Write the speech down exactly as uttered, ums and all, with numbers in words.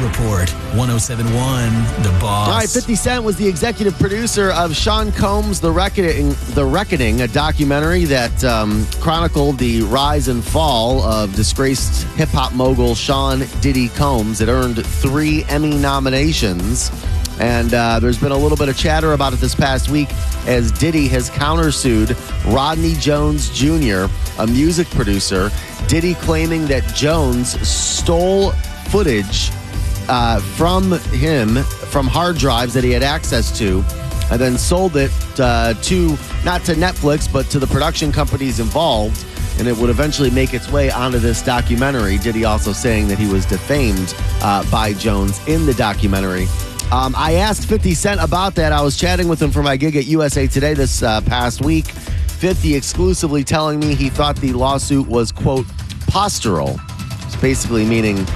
Report, one oh seven point one The Boss. All right, fifty Cent was the executive producer of Sean Combs' The Reckoning, The Reckoning, a documentary that um, chronicled the rise and fall of disgraced hip-hop mogul Sean Diddy Combs. It earned three Emmy nominations. And uh, there's been a little bit of chatter about it this past week as Diddy has countersued Rodney Jones Junior, a music producer. Diddy claiming that Jones stole footage uh, from him, from hard drives that he had access to, and then sold it uh, to, not to Netflix, but to the production companies involved. And it would eventually make its way onto this documentary. Diddy also saying that he was defamed uh, by Jones in the documentary. Um, I asked fifty Cent about that. I was chatting with him for my gig at U S A Today this uh, past week. fifty exclusively telling me he thought the lawsuit was, quote, postural. It's basically meaning